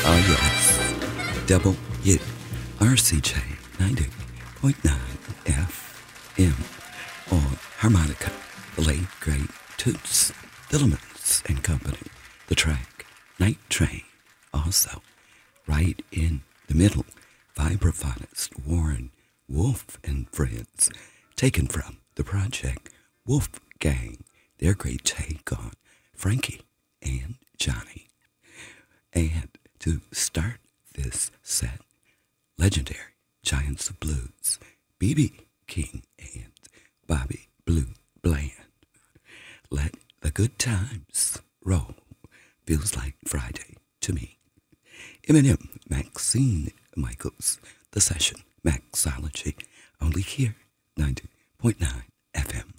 Ah, yes. Double U. RCJ 90.9 FM. On harmonica, the late great Toots Thielemans and Company. The track, Night Train. Also, right in the middle, vibraphonist Warren Wolf and Friends, taken from the project Wolfgang, their great take on Frankie and Johnny. And to start this set, legendary Giants of Blues, B.B. King and Bobby Blue Bland. Let the good times roll. Feels like Friday to me. Eminem, Maxine Michaels, The Session, Maxology, only here, 90.9 FM.